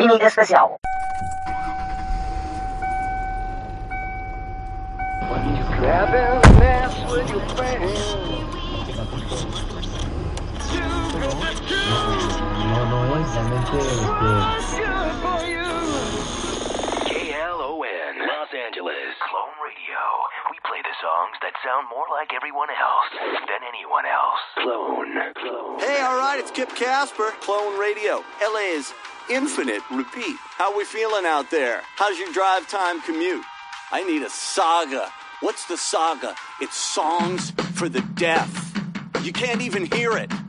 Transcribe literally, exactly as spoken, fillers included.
另一个 especial. No, no es realmente K L O N, Los Angeles. Clone Radio. We play the songs that sound more like everyone else than anyone else. Clone. Clone. Hey, all right, it's Kip Casper, Clone Radio. L A's Infinite Repeat. How we feeling out there? How's your drive time commute? I need a saga. What's the saga? It's songs for the deaf. You can't even hear it.